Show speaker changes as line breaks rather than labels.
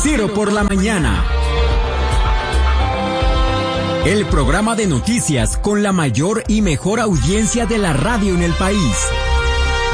Noticiero por la mañana. El programa de noticias con la mayor y mejor audiencia de la radio en el país.